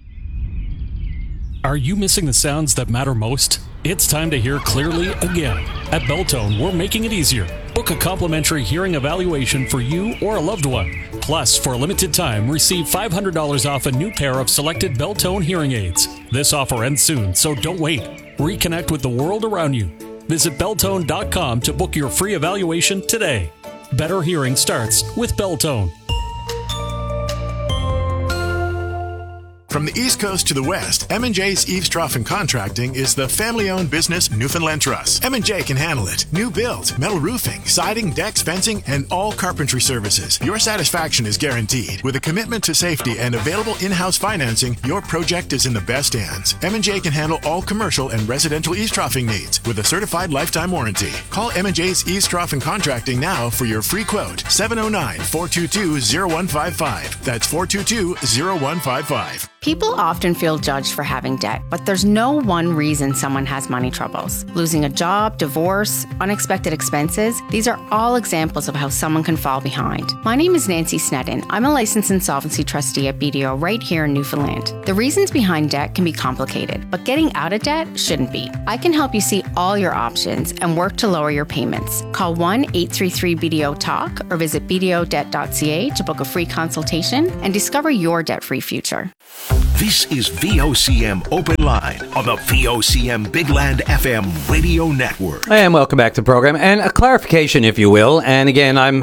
Are you missing the sounds that matter most? It's time to hear clearly again. At Beltone, we're making it easier. Book a complimentary hearing evaluation for you or a loved one. Plus, for a limited time, receive five hundred dollars off a new pair of selected Beltone hearing aids. This offer ends soon, so don't wait. Reconnect with the world around you. Visit beltone dot com to book your free evaluation today. Better hearing starts with Beltone. From the East Coast to the West, M and J's Eaves Trough and Contracting is the family-owned business Newfoundland Trust. M and J can handle it. New build, metal roofing, siding, decks, fencing, and all carpentry services. Your satisfaction is guaranteed. With a commitment to safety and available in-house financing, your project is in the best hands. M and J can handle all commercial and residential eaves troughing needs with a certified lifetime warranty. Call M and J's Eaves Trough and Contracting now for your free quote. seven oh nine, four two two, oh one five five. That's four two two, oh one five five. People often feel judged for having debt, but there's no one reason someone has money troubles. Losing a job, divorce, unexpected expenses, these are all examples of how someone can fall behind. My name is Nancy Sneddon. I'm a licensed insolvency trustee at B D O right here in Newfoundland. The reasons behind debt can be complicated, but getting out of debt shouldn't be. I can help you see all your options and work to lower your payments. Call one eight three three B D O talk or visit b d o debt dot c a to book a free consultation and discover your debt-free future. This is V O C M Open Line on the V O C M Big Land F M radio network. And welcome back to the program. And a clarification, if you will. And again, I'm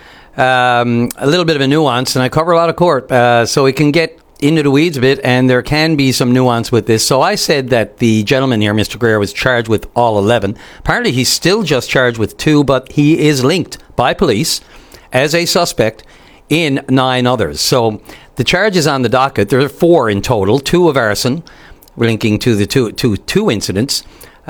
um, a little bit of a nuance, and I cover a lot of court, uh, so we can get into the weeds a bit, and there can be some nuance with this. So I said that the gentleman here, Mister Greer, was charged with all eleven. Apparently, he's still just charged with two, but he is linked by police as a suspect in nine others. So the charges on the docket, there are four in total, two of arson, linking to the two, two, two incidents,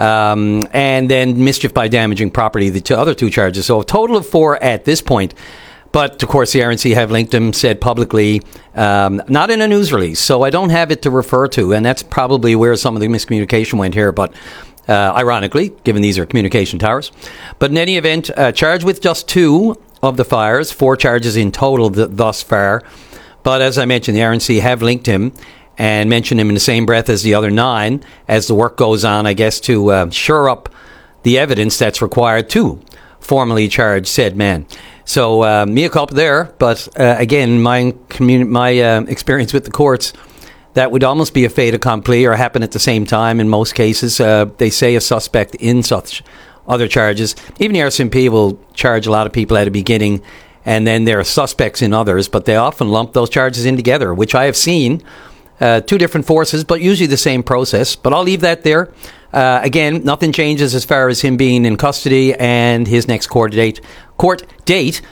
um, and then mischief by damaging property, the two, other two charges. So a total of four at this point. But, of course, the R N C have linked him, said publicly, um, not in a news release. So I don't have it to refer to, and that's probably where some of the miscommunication went here. But uh, ironically, given these are communication towers. But in any event, uh, charged with just two of the fires, four charges in total th- thus far. But as I mentioned, the R N C have linked him and mentioned him in the same breath as the other nine as the work goes on, I guess, to uh, shore up the evidence that's required to formally charge said man. So, uh, mea culpa there. But uh, again, my communi- my uh, experience with the courts, that would almost be a fait accompli or happen at the same time in most cases. Uh, they say a suspect in such other charges. Even the R C M P will charge a lot of people at the beginning, and then there are suspects in others, but they often lump those charges in together, which I have seen. Uh, two different forces, but usually the same process. But I'll leave that there. Uh, again, nothing changes as far as him being in custody, and his next court date court date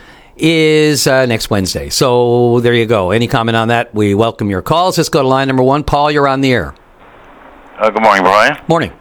is uh, next Wednesday. So there you go. Any comment on that? We welcome your calls. Let's go to line number one. Paul, you're on the air. Uh, good morning, Brian. Morning.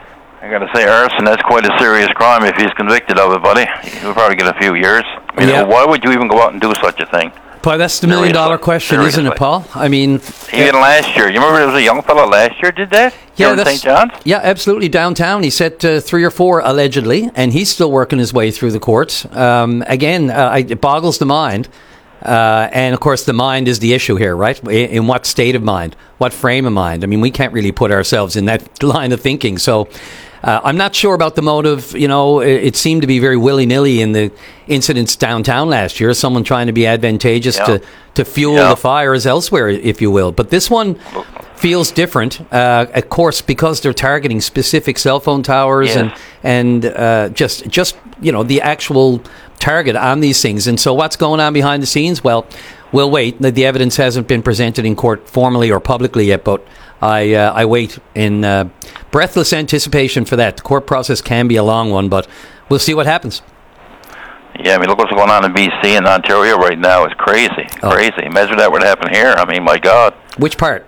I got to say, arson, that's quite a serious crime if he's convicted of it, buddy. He'll probably get a few years. I mean, Yeah. why would you even go out and do such a thing? But that's the million dollar question, isn't it, Paul? I mean, Even last year. You remember there was a young fellow last year did that? yeah, Here in that's Saint John's? yeah, absolutely. Downtown, he said uh, three or four allegedly, and he's still working his way through the courts. Um, again, uh, I, it boggles the mind, uh, and of course, the mind is the issue here, right? In, in what state of mind, what frame of mind? I mean, we can't really put ourselves in that line of thinking. So, uh, I'm not sure about the motive. You know, it, it seemed to be very willy nilly in the incidents downtown last year. Someone trying to be advantageous Yeah. to. to fuel Yeah. the fires elsewhere, if you will. But this one feels different, uh, of course, because they're targeting specific cell phone towers Yes. and and uh, just just you know the actual target on these things. And so, what's going on behind the scenes? Well, we'll wait. The, the evidence hasn't been presented in court formally or publicly yet, but I uh, I wait in uh, breathless anticipation for that. The court process can be a long one, but we'll see what happens. Yeah, I mean, look what's going on in B C and Ontario right now. It's crazy. Oh. Crazy. Imagine that would happen here. I mean, my God. Which part?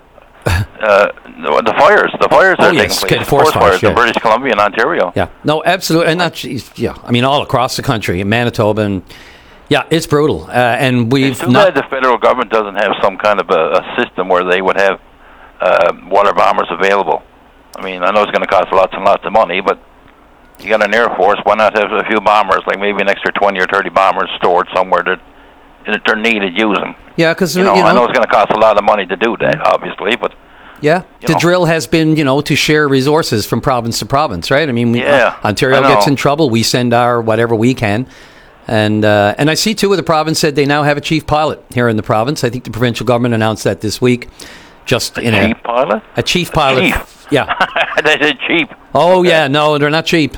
Uh, the, the fires. The fires Oh, are yes, taking place. okay, forest fires, in yeah. British Columbia and Ontario. Yeah, no, absolutely, and not geez, yeah. I mean, all across the country, in Manitoba, and yeah, it's brutal. Uh, and we've It's too not. bad the federal government doesn't have some kind of a, a system where they would have uh, water bombers available. I mean, I know it's going to cost lots and lots of money, but you got an Air Force. Why not have a few bombers, like maybe an extra twenty or thirty bombers stored somewhere that, that they're needed using? Yeah, because You know, you know, I know it's going to cost a lot of money to do that, obviously, but yeah, you the know. drill has been, you know, to share resources from province to province, right? I mean, we, Yeah, uh, Ontario I know. gets in trouble. We send our whatever we can. And uh, and I see, too, where the province said they now have a chief pilot here in the province. I think the provincial government announced that this week. Just in chief pilot? A chief pilot. Chief? Yeah. They said cheap. Oh, yeah, no, they're not cheap.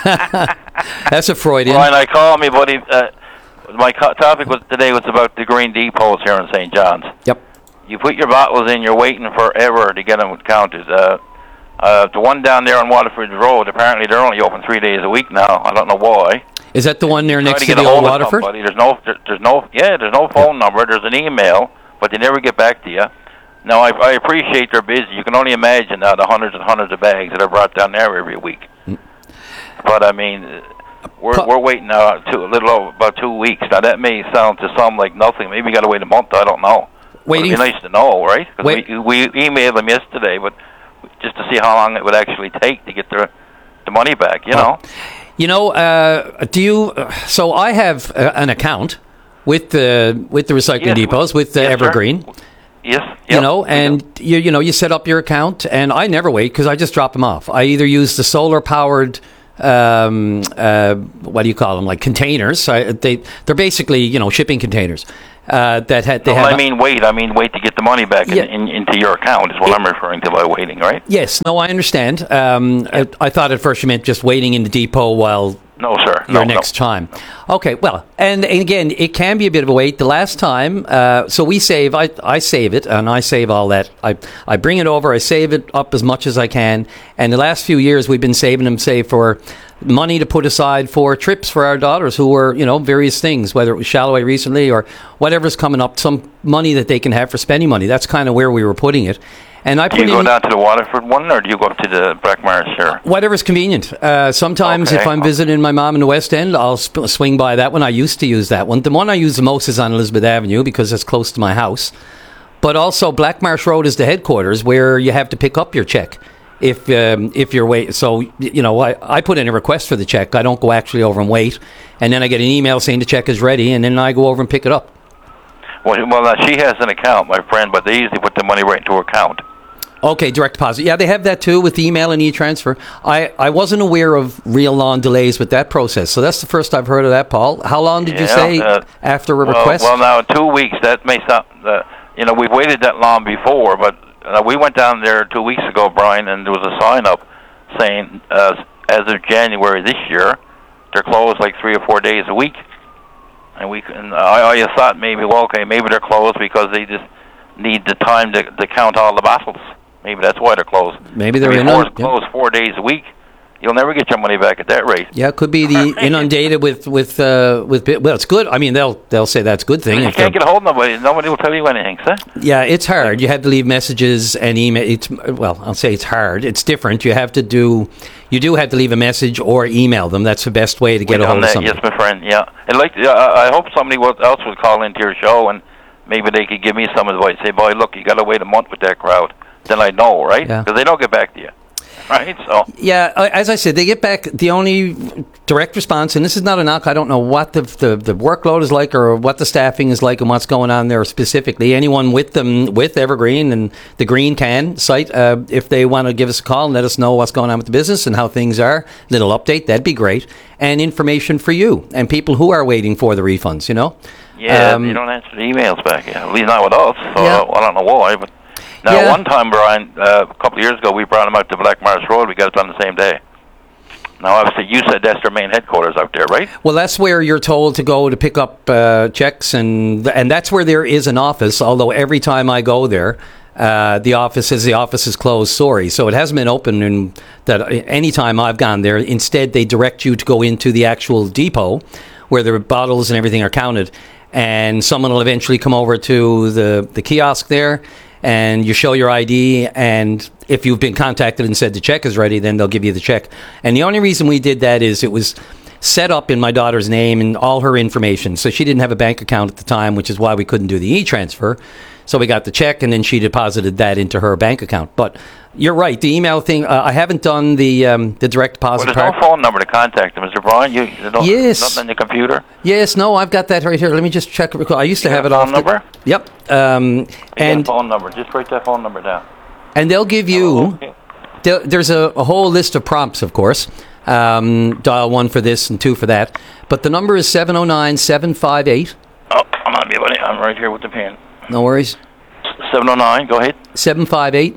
That's a Freudian. Brian, I call me, buddy. Uh, my co- topic was today was about the green depots here in Saint John's. Yep. you put your bottles in, you're waiting forever to get them counted. Uh, uh, the one down there on Waterford Road, apparently they're only open three days a week now. I don't know why. Is that the one there next to, to the old Waterford? Somebody. There's no, there, there's no, yeah, there's no phone number. There's an email, but they never get back to you. Now, I, I appreciate they're busy. You can only imagine now the hundreds and hundreds of bags that are brought down there every week. Mm. But I mean, we're we're waiting now two, a little over about two weeks. Now that may sound to some like nothing. Maybe you got to wait a month. I don't know. Waiting. It'd be nice to know, right? Cause Wait. we we emailed them yesterday, but just to see how long it would actually take to get the the money back. You know. You know, uh, do you? So I have uh, an account with the with the recycling yes, depots with the yes, Evergreen. Sir. Yes. Yep, you know, and you you know you set up your account, and I never wait because I just drop them off. I either use the solar powered. Um, uh, what do you call them? Like containers. I, they they're basically you know shipping containers. Uh, that had, they no, have I mean wait. I mean wait to get the money back yeah. in, in, into your account is what it, I'm referring to by waiting, right? Yes. No, I understand. Um, I, I thought at first you meant just waiting in the depot while. No, sir. Your no, next no. time. Okay, well, and, and again, it can be a bit of a wait. The last time, uh, so we save, I, I save it, and I save all that. I I bring it over, I save it up as much as I can, and the last few years we've been saving them, say, for money to put aside for trips for our daughters who were, you know, various things, whether it was Shalloway recently or whatever's coming up, some money that they can have for spending money. That's kind of where we were putting it. And I do put you go in, down to the Waterford one, or do you go up to the Blackmarsh here? Whatever's convenient. Uh, sometimes okay. if I'm visiting my mom in the West End, I'll sp- swing by that one. I used to use that one. The one I use the most is on Elizabeth Avenue because it's close to my house. But also Blackmarsh Road is the headquarters where you have to pick up your check if um, if you're wait. So, you know, I, I put in a request for the check. I don't go actually over and wait. And then I get an email saying the check is ready, and then I go over and pick it up. Well, well now she has an account, my friend, but they usually put the money right into her account. Okay, direct deposit. Yeah, they have that too with the email and e-transfer. I, I wasn't aware of real long delays with that process, so that's the first I've heard of that, Paul. How long did yeah, you say uh, after a well, request? Well, now, two weeks, that may sound, uh, you know, we've waited that long before, but uh, we went down there two weeks ago, Brian, and there was a sign up saying, uh, as of January this year, they're closed like three or four days a week. And we, and I, I thought maybe, well, okay, maybe they're closed because they just need the time to, to count all the bottles. Maybe that's why they're closed. Maybe they're in inundated. Closed four days a week. You'll never get your money back at that rate. Yeah, it could be the inundated with with uh, with. Well, it's good. I mean, they'll they'll say that's a good thing. You can't get a hold of nobody. Nobody will tell you anything, sir. Yeah, it's hard. You have to leave messages and email. It's well, I'll say it's hard. It's different. You have to do. You do have to leave a message or email them. That's the best way to get we a hold that, of somebody. Yes, my friend. Yeah, and like uh, I hope somebody else would call into your show and maybe they could give me some advice. Say, boy, look, you got to wait a month with that crowd. Then I know, right? Because yeah. they don't get back to you, right? So yeah, as I said, they get back. The only direct response, and this is not a knock. I don't know what the, the the workload is like, or what the staffing is like, and what's going on there specifically. Anyone with them with Evergreen and the Green Can site, uh, if they want to give us a call and let us know what's going on with the business and how things are, little update, that'd be great, and information for you and people who are waiting for the refunds. You know. Yeah, um, you don't answer the emails back. Yeah, at least not with us. So yeah. I don't know why, but. Now, yeah. one time, Brian, uh, a couple of years ago, we brought them out to Blackmarsh Road. We got it done the same day. Now, obviously, you said that's their main headquarters out there, right? Well, that's where you're told to go to pick up uh, checks, and and that's where there is an office, although every time I go there, uh, the office says the office is closed, sorry. So it hasn't been open in that any time I've gone there. Instead, they direct you to go into the actual depot where the bottles and everything are counted, and someone will eventually come over to the, the kiosk there, and you show your I D, and if you've been contacted and said the check is ready, then they'll give you the check. And the only reason we did that is it was set up in my daughter's name and all her information. So she didn't have a bank account at the time, which is why we couldn't do the e-transfer. So we got the check, and then she deposited that into her bank account. But you're right, the email thing, uh, I haven't done the um, the direct deposit well, there's part. no phone number to contact them, Mister Brian. You, you don't, yes. Nothing on your computer? Yes, no, I've got that right here. Let me just check. I used to you have it phone off. number? The, yep. Um, and phone number. Just write that phone number down. And they'll give you, oh, okay. there's a, a whole list of prompts, of course. Um, dial one for this and two for that. But the number is seven oh nine, seven five eight. Oh, I'm on, buddy. I'm right here with the pen. No worries. seven oh nine, go ahead. seven five eight.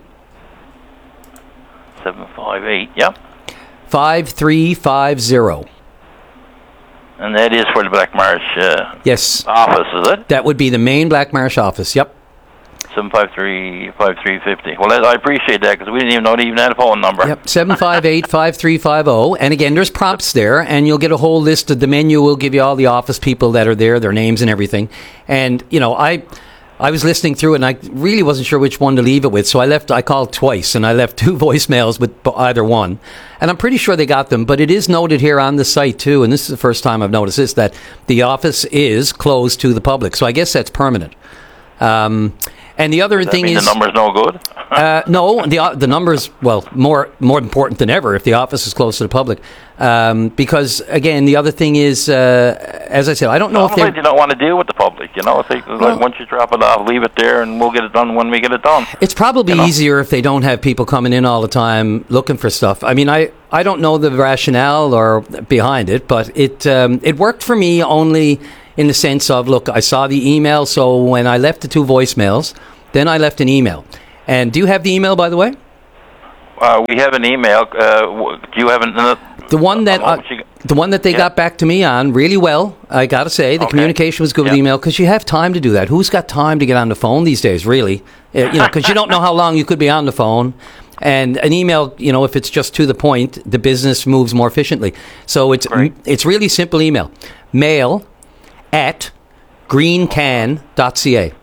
seven five eight, yep. five three five zero. And that is for the Blackmarsh uh, yes. office, is it? That would be the main Blackmarsh office, yep. seven five three, five three five zero. Well, I appreciate that because we didn't even know they even had a phone number. Yep, seven five eight, five three five zero. And again, there's prompts there, and you'll get a whole list of the menu. Will give you all the office people that are there, their names and everything. And, you know, I... I was listening through it, and I really wasn't sure which one to leave it with, so I left. I called twice, and I left two voicemails with either one. And I'm pretty sure they got them, but it is noted here on the site, too, and this is the first time I've noticed this, that the office is closed to the public. So I guess that's permanent. Um, and the other Does that thing mean is... the number's no good? uh, no, the the number's, well, more more important than ever if the office is closed to the public. Um, because, again, the other thing is, uh, as I said, I don't know no, if they... you don't want to deal with the public, you know. If they, Well, like, once you drop it off, leave it there, and we'll get it done when we get it done. It's probably you know? easier if they don't have people coming in all the time looking for stuff. I mean, I, I don't know the rationale or behind it, but it um, it worked for me only in the sense of, look, I saw the email, so when I left the two voicemails, then I left an email. And do you have the email, by the way? Uh, we have an email. Uh, w- do you have an... Uh, The one that uh, the one that they Yeah. got back to me on really well, I got to say. The Okay. communication was good with Yeah. email because you have time to do that. Who's got time to get on the phone these days, really? Uh, you know, because you don't know how long you could be on the phone. And an email, you know, if it's just to the point, the business moves more efficiently. So it's it's really simple email. Mail at greencan dot c a.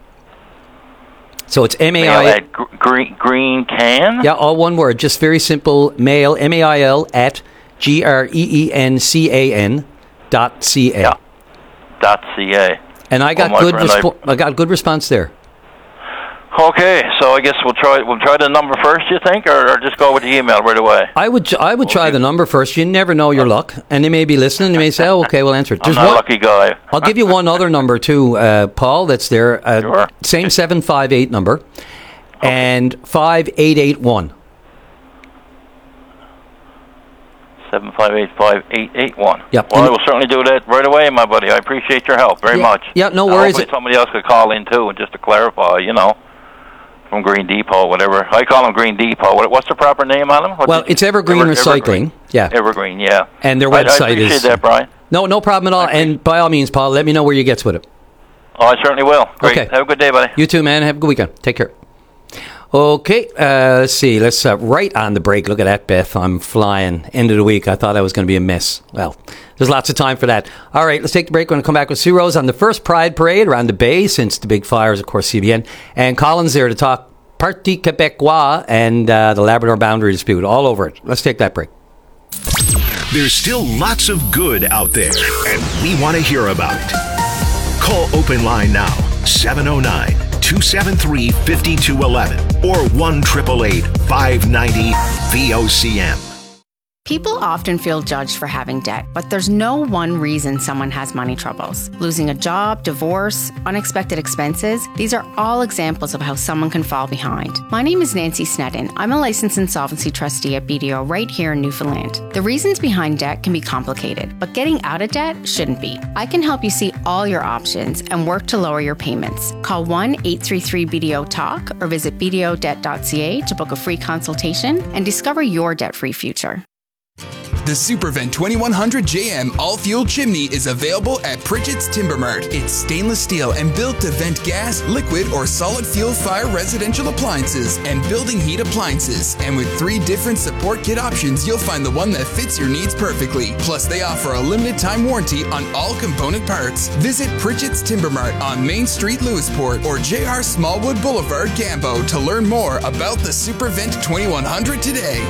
So it's M A I... Mail at gr- green, green can? Yeah, all one word. Just very simple. Mail, M A I L, at G R E E N C A N dot C A. Yeah. Dot C A. And I got Well, my good friend, respo- I got good response there. Okay, so I guess we'll try we'll try the number first, you think, or, or just go with the email right away? I would ch- I would try the number first. You never know your luck, and they may be listening. They may say, "Oh, okay, we'll answer it." I'm There's not one- a lucky guy. I'll give you one other number too, uh, Paul. That's there. Uh, Sure. Same seven five eight number, and five eight eight one. seven five eight, five eight eight one. Yep. Well, I will certainly do that right away, my buddy. I appreciate your help very Yeah. much. Yeah, no Uh, worries. hopefully somebody else could call in, too, and just to clarify, you know, from Green Depot, whatever. I call them Green Depot. What, what's the proper name on them? What Well, did you- it's Evergreen Ever- Recycling. Evergreen. Yeah. Evergreen, yeah. And their I- I website appreciate is. that, Brian. No, no problem at all. And by all means, Paul, let me know where you gets with it. Oh, I certainly will. Great. Okay. Have a good day, buddy. You too, man. Have a good weekend. Take care. Okay, uh, let's see. Let's uh, right on the break. Look at that, Beth. I'm flying. End of the week. I thought I was going to be a mess. Well, there's lots of time for that. All right, let's take the break. We're going to come back with Sue Rose on the first Pride Parade around the Bay since the big fires, of course, C B N. And Colin's there to talk Parti Québécois and uh, the Labrador boundary dispute. All over it. Let's take that break. There's still lots of good out there, and we want to hear about it. Call Open Line now, seven oh nine, two seven three, five two one one or one eight eight eight, five nine zero, V O C M. People often feel judged for having debt, but there's no one reason someone has money troubles. Losing a job, divorce, unexpected expenses, these are all examples of how someone can fall behind. My name is Nancy Sneddon. I'm a licensed insolvency trustee at B D O right here in Newfoundland. The reasons behind debt can be complicated, but getting out of debt shouldn't be. I can help you see all your options and work to lower your payments. Call one eight three three B D O talk or visit b d o debt dot c a to book a free consultation and discover your debt-free future. The Supervent twenty-one hundred J M all-fuel chimney is available at Pritchett's Timber Mart. It's stainless steel and built to vent gas, liquid, or solid fuel fire residential appliances and building heat appliances. And with three different support kit options, you'll find the one that fits your needs perfectly. Plus, they offer a limited time warranty on all component parts. Visit Pritchett's Timber Mart on Main Street, Lewisport, or J R Smallwood Boulevard, Gambo to learn more about the Supervent twenty-one hundred today.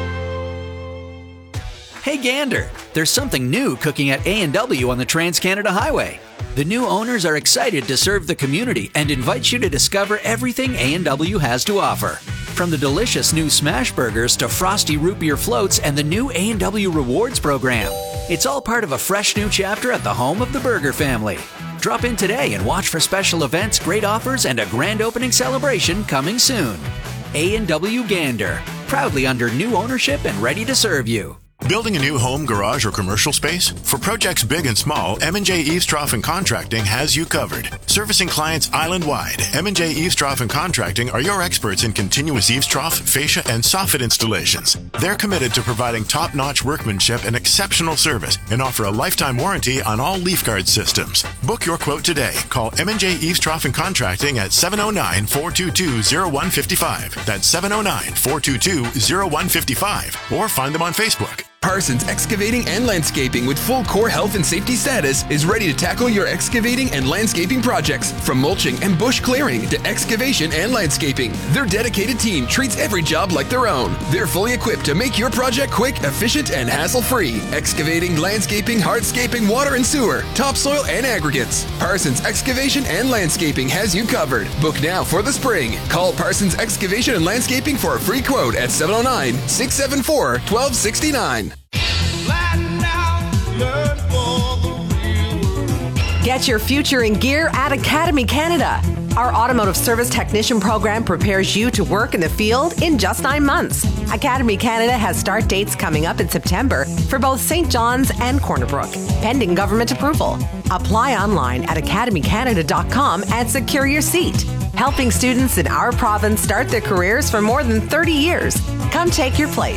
Hey Gander, there's something new cooking at A and W on the Trans-Canada Highway. The new owners are excited to serve the community and invite you to discover everything A and W has to offer. From the delicious new smash burgers to frosty root beer floats and the new A and W Rewards program. It's all part of a fresh new chapter at the home of the Burger family. Drop in today and watch for special events, great offers, and a grand opening celebration coming soon. A and W Gander, proudly under new ownership and ready to serve you. Building a new home, garage, or commercial space? For projects big and small, M and J Eavestrough and Contracting has you covered. Servicing clients island-wide, M and J Eavestrough and Contracting are your experts in continuous eavestrough, fascia, and soffit installations. They're committed to providing top-notch workmanship and exceptional service and offer a lifetime warranty on all leaf guard systems. Book your quote today. Call M and J Eavestrough and Contracting at seven oh nine, four two two, oh one five five. That's seven oh nine, four two two, oh one five five. Or find them on Facebook. Parsons Excavating and Landscaping with full core health and safety status is ready to tackle your excavating and landscaping projects. From mulching and bush clearing to excavation and landscaping, their dedicated team treats every job like their own. They're fully equipped to make your project quick, efficient, and hassle-free. Excavating, landscaping, hardscaping, water and sewer, topsoil, and aggregates. Parsons Excavation and Landscaping has you covered. Book now for the spring. Call Parsons Excavation and Landscaping for a free quote at seven oh nine, six seven four, one two six nine. Get your future in gear at Academy Canada. Our automotive service technician program prepares you to work in the field in just nine months. Academy Canada has start dates coming up in September for both Saint John's and Corner Brook, pending government approval. Apply online at academy canada dot com and secure your seat. Helping students in our province start their careers for more than thirty years. Come take your place.